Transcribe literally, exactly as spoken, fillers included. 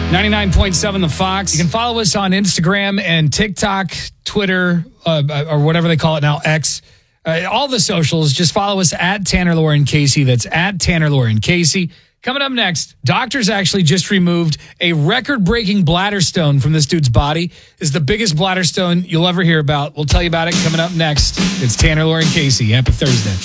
ninety-nine point seven The Fox. You can follow us on Instagram and TikTok, Twitter, uh, or whatever they call it now, X. Uh, all the socials. Just follow us at Tanner Lauren Casey. That's at Tanner Lauren Casey. Coming up next, doctors actually just removed a record-breaking bladder stone from this dude's body. It's the biggest bladder stone you'll ever hear about. We'll tell you about it coming up next. It's Tanner Lauren Casey. Happy Thursday.